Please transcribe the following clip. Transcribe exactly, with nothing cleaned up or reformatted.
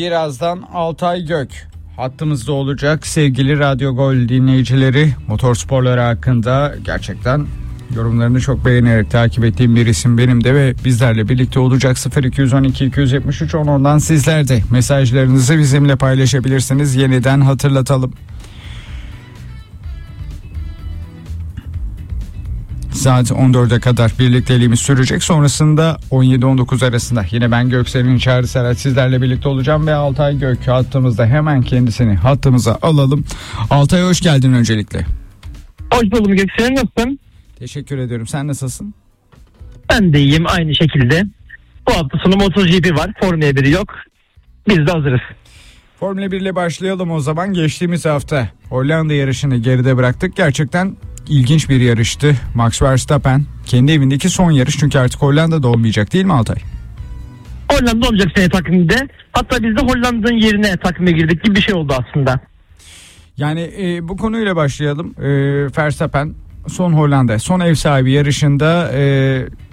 birazdan Altay Gök hattımızda olacak. Sevgili Radyo Gol dinleyicileri, motorsporları hakkında gerçekten yorumlarını çok beğenerek takip ettiğim bir isim benim de ve bizlerle birlikte olacak. Sıfır iki on iki iki yetmiş üç on ondan sizler de mesajlarınızı bizimle paylaşabilirsiniz. Yeniden hatırlatalım. Saat on dörde kadar birlikteliğimiz sürecek. Sonrasında on yedi on dokuz arasında yine ben Göksel'in Çağrı Serhat sizlerle birlikte olacağım ve Altay Gök hattımızda, hemen kendisini hattımıza alalım. Altay, hoş geldin öncelikle. Hoş buldum Göksel, nasılsın? Teşekkür ediyorum. Sen nasılsın? Ben de iyiyim aynı şekilde. Bu hafta sonu MotoGP var, Formula bir yok. Biz de hazırız. Formula bir ile başlayalım o zaman. Geçtiğimiz hafta Hollanda yarışını geride bıraktık. Gerçekten ilginç bir yarıştı. Max Verstappen kendi evindeki son yarış, çünkü artık Hollanda'da olmayacak değil mi Altay? Hollanda olmayacak sene takviminde. Hatta biz de Hollanda'nın yerine takvime girdik gibi bir şey oldu aslında. Yani e, bu konuyla başlayalım. E, Verstappen son Hollanda, son ev sahibi yarışında e,